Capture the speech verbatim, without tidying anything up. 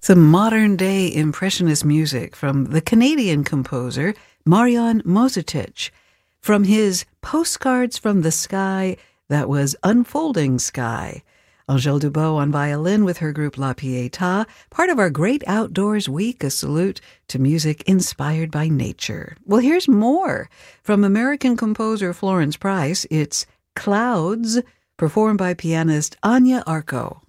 Some modern-day impressionist music from the Canadian composer Marian Mozitic. From his Postcards from the Sky, that was Unfolding Sky. Angèle Dubot on violin with her group La Pietà, part of our Great Outdoors Week, a salute to music inspired by nature. Well, here's more. From American composer Florence Price, it's Clouds, performed by pianist Anya Arco.